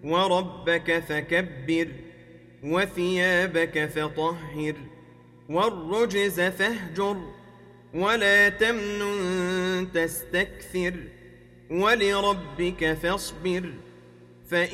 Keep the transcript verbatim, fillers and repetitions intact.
وربك فكبر وثيابك فطهر والرجز فاهجر ولا تمنن تستكثر ولربك فاصبر.